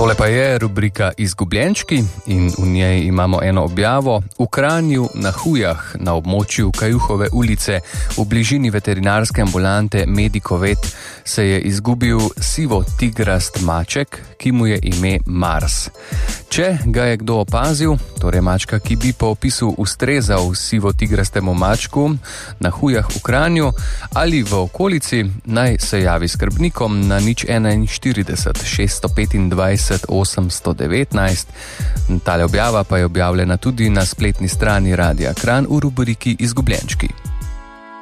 Tole pa je rubrika Izgubljenčki in v njej imamo eno objavo. V Kranju na Hujah, na območju Kajuhove ulice, v bližini veterinarske ambulante Medicovet, se je izgubil sivo-tigrast maček, ki mu je ime Mars. Če ga je kdo opazil, torej mačka, ki bi po opisu ustrezal sivo-tigrastemu mačku na Hujah v Kranju ali v okolici, naj se javi skrbnikom na 041 625 819. Tale objava pa je objavljena tudi na spletni strani Radia Kranj v rubriki Izgubljenčki.